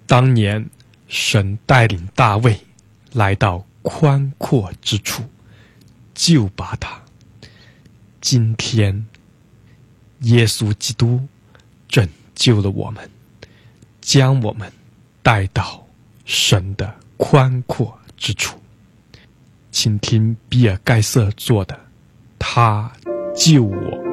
当年神带领大卫来到宽阔之处，救拔他。今天耶稣基督拯救了我们，将我们带到神的宽阔之处。请听比尔盖瑟做的《他救我》。